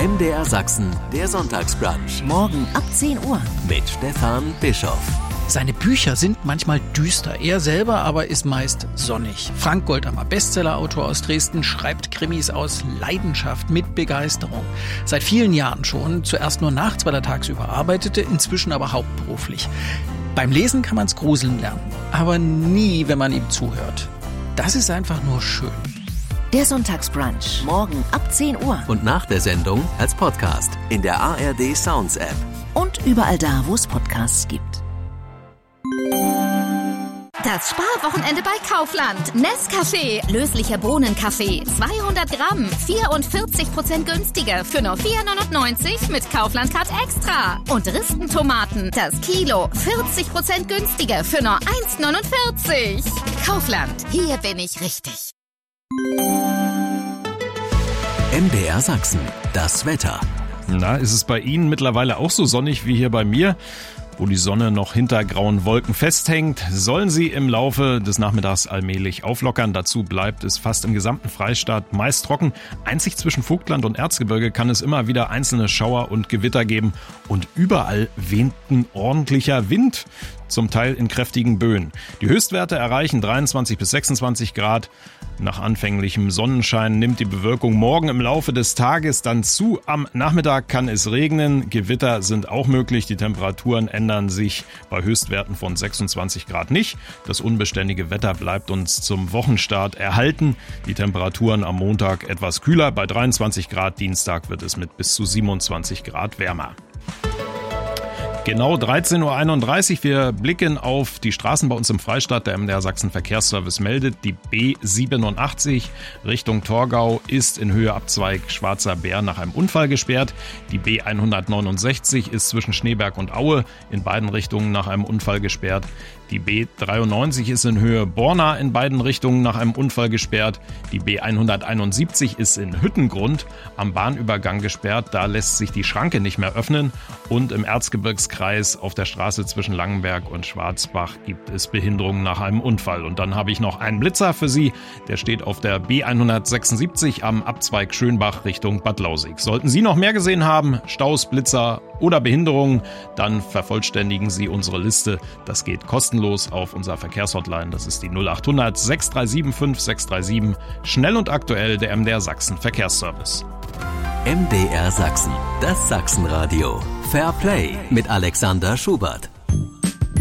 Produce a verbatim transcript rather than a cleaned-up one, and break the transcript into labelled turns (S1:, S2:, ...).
S1: M D R Sachsen, der Sonntagsbrunch.
S2: Morgen ab zehn Uhr.
S1: Mit Stefan Bischoff.
S3: Seine Bücher sind manchmal düster. Er selber aber ist meist sonnig. Frank Goldammer, Bestsellerautor aus Dresden, schreibt Krimis aus Leidenschaft mit Begeisterung. Seit vielen Jahren schon, zuerst nur nachts, weil er tagsüber arbeitete, inzwischen aber hauptberuflich. Beim Lesen kann man es gruseln lernen, aber nie, wenn man ihm zuhört. Das ist einfach nur schön.
S2: Der Sonntagsbrunch, morgen ab zehn Uhr.
S1: Und nach der Sendung als Podcast in der A R D Sounds App.
S2: Und überall da, wo es Podcasts gibt.
S4: Das Sparwochenende bei Kaufland. Nescafé, löslicher Bohnenkaffee, zweihundert Gramm, vierundvierzig Prozent günstiger für nur vier neunundneunzig mit Kaufland Card Extra. Und Ristentomaten, das Kilo, vierzig Prozent günstiger für nur eins neunundvierzig. Kaufland, hier bin ich richtig.
S1: M D R Sachsen, das Wetter.
S5: Na, ist es bei Ihnen mittlerweile auch so sonnig wie hier bei mir? Wo die Sonne noch hinter grauen Wolken festhängt, sollen sie im Laufe des Nachmittags allmählich auflockern. Dazu bleibt es fast im gesamten Freistaat meist trocken. Einzig zwischen Vogtland und Erzgebirge kann es immer wieder einzelne Schauer und Gewitter geben. Und überall weht ein ordentlicher Wind, zum Teil in kräftigen Böen. Die Höchstwerte erreichen dreiundzwanzig bis sechsundzwanzig Grad. Nach anfänglichem Sonnenschein nimmt die Bewölkung morgen im Laufe des Tages dann zu. Am Nachmittag kann es regnen. Gewitter sind auch möglich. Die Temperaturen ändern sich bei Höchstwerten von sechsundzwanzig Grad nicht. Das unbeständige Wetter bleibt uns zum Wochenstart erhalten. Die Temperaturen am Montag etwas kühler. Bei dreiundzwanzig Grad. Dienstag wird es mit bis zu siebenundzwanzig Grad wärmer. Genau dreizehn Uhr einunddreißig. Wir blicken auf die Straßen bei uns im Freistaat. Der M D R Sachsen Verkehrsservice meldet, die B siebenundachtzig Richtung Torgau ist in Höhe Abzweig Schwarzer Bär nach einem Unfall gesperrt. Die B hundertneunundsechzig ist zwischen Schneeberg und Aue in beiden Richtungen nach einem Unfall gesperrt. Die B dreiundneunzig ist in Höhe Borna in beiden Richtungen nach einem Unfall gesperrt. Die B hunderteinundsiebzig ist in Hüttengrund am Bahnübergang gesperrt. Da lässt sich die Schranke nicht mehr öffnen. Und im Erzgebirgskreis auf der Straße zwischen Langenberg und Schwarzbach gibt es Behinderungen nach einem Unfall. Und dann habe ich noch einen Blitzer für Sie. Der steht auf der B hundertsechsundsiebzig am Abzweig Schönbach Richtung Bad Lausick. Sollten Sie noch mehr gesehen haben, Staus, Blitzer oder Behinderungen, dann vervollständigen Sie unsere Liste. Das geht kostenlos auf unserer Verkehrshotline. Das ist die null achthundert sechs drei sieben fünf sechs drei sieben. Schnell und aktuell der M D R Sachsen Verkehrsservice.
S1: M D R Sachsen, das Sachsenradio. Fair Play mit Alexander Schubert.